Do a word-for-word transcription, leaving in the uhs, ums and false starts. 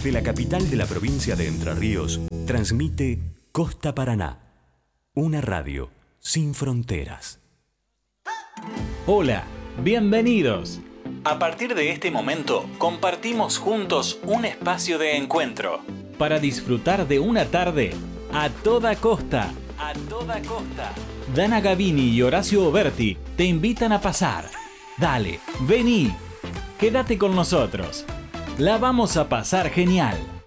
Desde la capital de la provincia de Entre Ríos, transmite Costa Paraná, una radio sin fronteras. Hola, bienvenidos. A partir de este momento, compartimos juntos un espacio de encuentro para disfrutar de una tarde a toda costa. A toda costa. Dana Gavini y Horacio Oberti te invitan a pasar. Dale, vení, quédate con nosotros. La vamos a pasar genial.